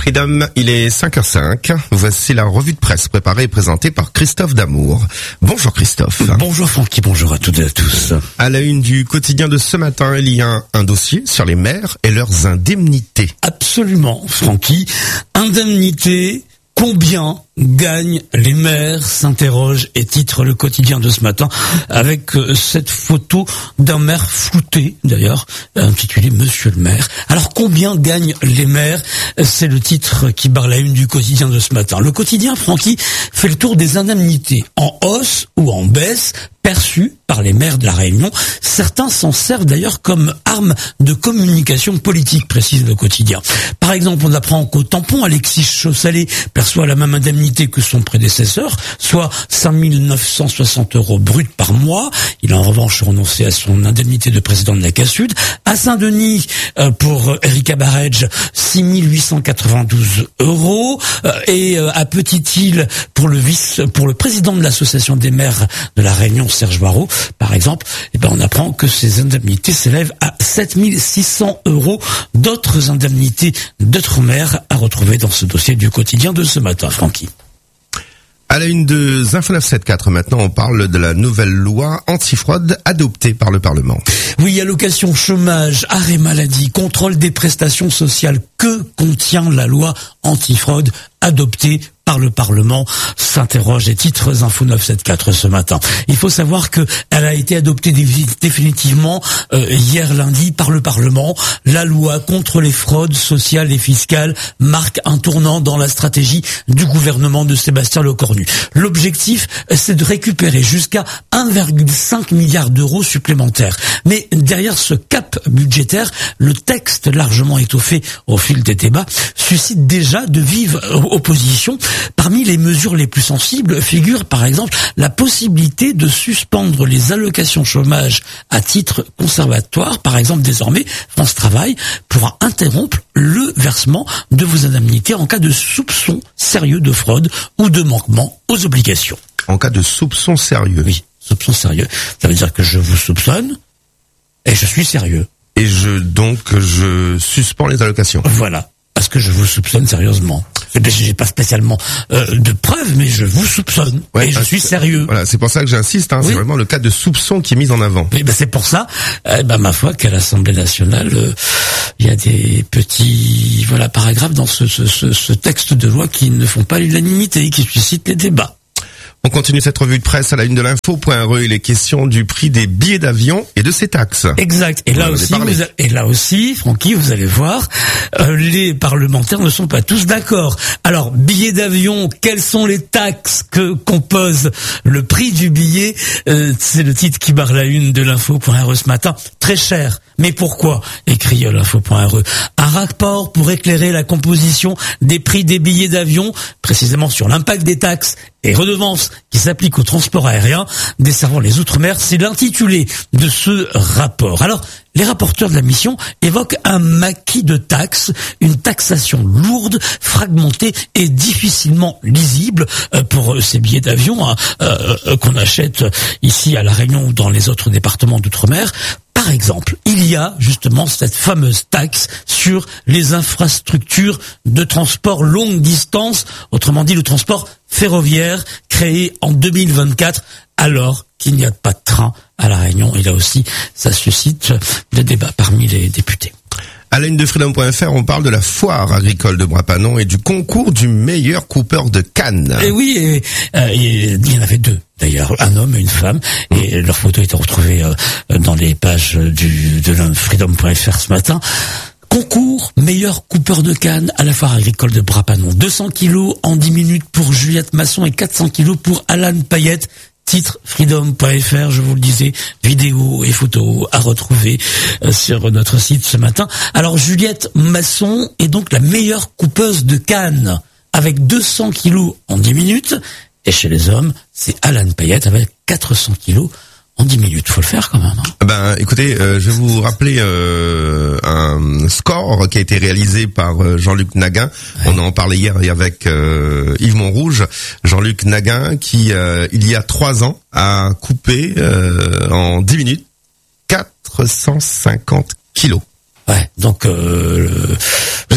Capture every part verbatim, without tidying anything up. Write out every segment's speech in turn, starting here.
Freedom, il est cinq heures cinq. Voici la revue de presse préparée et présentée par Christophe Damour. Bonjour Christophe. Bonjour Francky, bonjour à toutes et à tous. À la une du quotidien de ce matin, il y a un dossier sur les maires et leurs indemnités. Absolument Francky, indemnités. Combien gagnent les maires, s'interroge et titre le quotidien de ce matin avec cette photo d'un maire flouté d'ailleurs, intitulé Monsieur le maire. Alors combien gagnent les maires? C'est le titre qui barre la une du quotidien de ce matin. Le quotidien, Francky, fait le tour des indemnités en hausse ou en baisse perçues par les maires de la Réunion. Certains s'en servent d'ailleurs comme arme de communication politique, précise le quotidien. Par exemple, on apprend qu'au tampon, Alexis Chaussalet perçoit la même indemnité que son prédécesseur, soit cinq mille neuf cent soixante euros bruts par mois. Il a en revanche renoncé à son indemnité de président de la C A S U D. À Saint-Denis, euh, pour Erika Baredge, six mille huit cent quatre-vingt-douze euros. Euh, et euh, à Petite-Île, pour le vice, pour le président de l'association des maires de la Réunion, Serge Barrault, par exemple, eh ben on apprend que ces indemnités s'élèvent à sept mille six cents euros. D'autres indemnités d'autres maires à retrouver dans ce dossier du quotidien de ce matin, Francky. À la une de Info neuf cent soixante-quatorze, maintenant, on parle de la nouvelle loi antifraude adoptée par le Parlement. Oui, allocation chômage, arrêt maladie, contrôle des prestations sociales. Que contient la loi antifraude adoptée par le Parlement, s'interroge et titres Info neuf cent soixante-quatorze ce matin. Il faut savoir que elle a été adoptée définitivement euh, hier lundi par le Parlement. La loi contre les fraudes sociales et fiscales marque un tournant dans la stratégie du gouvernement de Sébastien Lecornu. L'objectif, c'est de récupérer jusqu'à un virgule cinq milliard d'euros supplémentaires. Mais derrière ce cap budgétaire, le texte largement étoffé au fil des débats suscite déjà de vives oppositions. Parmi les mesures les plus sensibles figure par exemple la possibilité de suspendre les allocations chômage à titre conservatoire. Par exemple, désormais, France Travail pourra interrompre le versement de vos indemnités en cas de soupçon sérieux de fraude ou de manquement aux obligations. En cas de soupçon sérieux? Oui, soupçon sérieux. Ça veut dire que je vous soupçonne et je suis sérieux. Et je donc je suspends les allocations. Voilà, parce que je vous soupçonne sérieusement. J'ai pas spécialement euh, de preuves, mais je vous soupçonne ouais, et je suis sérieux. Voilà, c'est pour ça que j'insiste. Hein, oui. C'est vraiment le cas de soupçon qui est mis en avant. Oui, ben c'est pour ça, euh, ben ma foi, qu'à l'Assemblée nationale, euh, il y a des petits voilà paragraphes dans ce, ce, ce, ce texte de loi qui ne font pas l'unanimité et qui suscitent les débats. On continue cette revue de presse à la une de l'info point r e. Il est question du prix des billets d'avion et de ses taxes. Exact. Et là aussi, vous a, et là aussi, Francky, vous allez voir, euh, les parlementaires ne sont pas tous d'accord. Alors, billets d'avion, quelles sont les taxes que compose le prix du billet? euh, C'est le titre qui barre la une de l'info point r e ce matin. Très cher. Mais pourquoi? Écrit l'info point r e. Un rapport pour éclairer la composition des prix des billets d'avion, précisément sur l'impact des taxes et redevances qui s'appliquent au transport aérien desservant les Outre-mer, c'est l'intitulé de ce rapport. Alors, les rapporteurs de la mission évoquent un maquis de taxes, une taxation lourde, fragmentée et difficilement lisible pour ces billets d'avion hein, euh, qu'on achète ici à La Réunion ou dans les autres départements d'Outre-mer. Par exemple, il y a justement cette fameuse taxe sur les infrastructures de transport longue distance, autrement dit le transport ferroviaire, créé en deux mille vingt-quatre, alors qu'il n'y a pas de train à La Réunion. Et là aussi, ça suscite des débats parmi les députés. À la une de Freedom point f r, on parle de la foire agricole de Brapanon et du concours du meilleur coupeur de canne. Et oui, et, euh, et, il y en avait deux. D'ailleurs, un homme et une femme, et leur photo est retrouvée euh, dans les pages du, de Freedom point f r ce matin. Concours meilleur coupeur de canne à la foire agricole de Brapanon. deux cents kilos en dix minutes pour Juliette Masson et quatre cents kilos pour Alan Payette. Titre Freedom point f r, je vous le disais, vidéos et photos à retrouver euh, sur notre site ce matin. Alors Juliette Masson est donc la meilleure coupeuse de canne avec deux cents kilos en dix minutes. Et chez les hommes, c'est Alan Payette avec quatre cents kilos en dix minutes. Faut le faire quand même. Hein. Ben, écoutez, euh, je vais vous rappeler euh, un score qui a été réalisé par euh, Jean-Luc Naguin. Ouais. On en parlait hier avec euh, Yves Montrouge. Jean-Luc Naguin qui, euh, il y a trois ans, a coupé euh, en dix minutes quatre cent cinquante kilos. Ouais, donc euh, je sais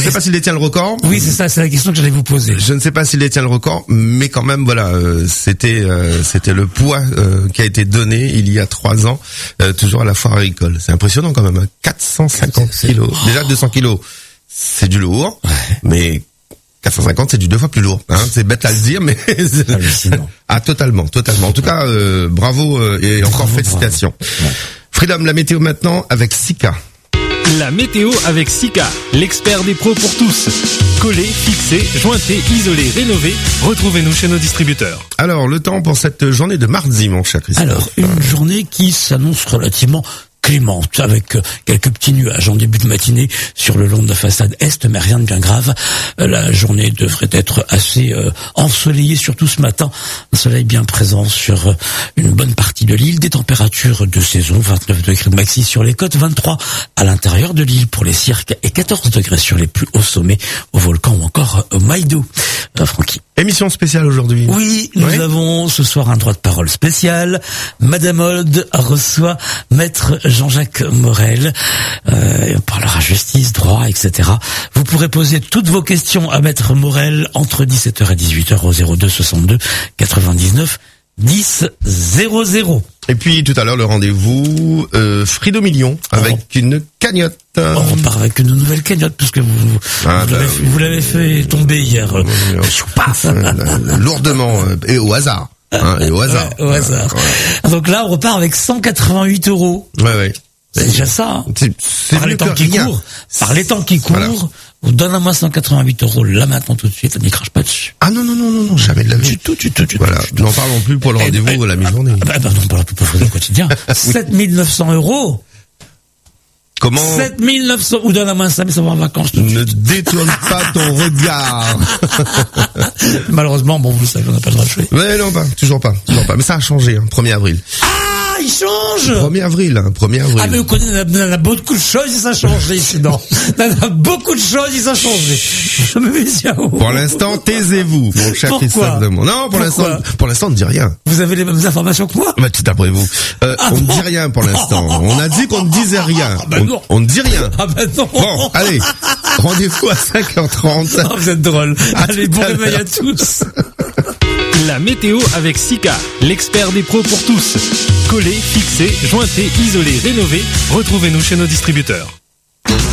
sais pas s'il détient le record. Oui, c'est ça, c'est la question que j'allais vous poser. Je ne sais pas s'il détient le record, mais quand même, voilà, euh, c'était euh, c'était le poids euh, qui a été donné il y a trois ans, euh, toujours à la foire agricole. C'est impressionnant quand même, hein. quatre cent cinquante kilos. Déjà deux cents kilos, c'est du lourd, ouais. Mais quatre cent cinquante, c'est du deux fois plus lourd. Hein. C'est bête à le dire, mais ah totalement, totalement. En tout cas, euh, bravo euh, et encore bravo, félicitations. Bravo. Freedom, la météo maintenant avec Sika. La météo avec Sika, l'expert des pros pour tous. Collé, fixé, jointé, isolé, rénové. Retrouvez-nous chez nos distributeurs. Alors, le temps pour cette journée de mardi, mon cher Christophe. Alors, une journée qui s'annonce relativement clémente, avec quelques petits nuages en début de matinée sur le long de la façade est, mais rien de bien grave. La journée devrait être assez euh, ensoleillée, surtout ce matin. Un soleil bien présent sur une bonne partie de l'île. Des températures de saison, vingt-neuf degrés de maxi sur les côtes, vingt-trois à l'intérieur de l'île pour les cirques et quatorze degrés sur les plus hauts sommets au volcan ou encore au Maïdo. Euh, Francky. Émission spéciale aujourd'hui. Oui, nous oui. avons ce soir un droit de parole spécial. Madame Old reçoit Maître Jean-Jacques Morel. Euh, on parlera justice, droit, et cetera. Vous pourrez poser toutes vos questions à Maître Morel entre dix-sept heures et dix-huit heures au zéro deux soixante-deux quatre-vingt-dix-neuf dix zéro zéro. Et puis tout à l'heure le rendez-vous euh, Frido Million avec oh. une cagnotte. Oh, on part avec une nouvelle cagnotte puisque vous ah, vous, bah, l'avez, vous l'avez fait tomber hier. Paf, lourdement et au hasard. Hein, et au hasard. Ouais, au hasard. Ouais. Donc là on repart avec cent quatre-vingt-huit euros. Ouais ouais. C'est déjà ça. Hein. C'est, c'est par les temps qui rien. courent. Par les temps qui courent. Voilà. Vous donne à moi cent quatre-vingt-huit euros là maintenant tout de suite, on n'y crache pas dessus. Ah non non non non non jamais de la vie. Du tout du tout du voilà. tout. N'en parlons plus pour le rendez-vous eh, eh, la mi-journée. Ah bah, bah non, parlons plus pour le quotidien. sept mille neuf cents euros. Comment? sept mille neuf cents, ou donne à moi ça, mais ça va en vacances. Tout de ne suite. détourne pas ton regard. Malheureusement, bon, vous le savez, on n'a pas le droit de jouer. Mais non, pas, toujours pas, toujours pas. Mais ça a changé, hein, premier avril. Ah, il change! premier avril, hein, premier avril. Ah, mais vous connaissez, il y en a beaucoup de choses, il s'est changé ici, non. Il y en a beaucoup de choses, il s'est changé. Je me mets bien haut. Pour l'instant, taisez-vous, mon cher Christophe Demont. Non, pour l'instant, pour l'instant, on ne dit rien. Vous avez les mêmes informations que moi? Bah, tout après vous. Euh, ah, on ne bon. dit rien pour l'instant. On a dit qu'on ne disait rien. Ah, bah on, on ne dit rien. Ah, bah non. Bon, allez. Rendez-vous à cinq heures trente. Oh, vous êtes drôle. À allez, bon réveil à tous. La météo avec Sika, l'expert des pros pour tous. Collé, fixé, jointé, isolé, rénové. Retrouvez-nous chez nos distributeurs.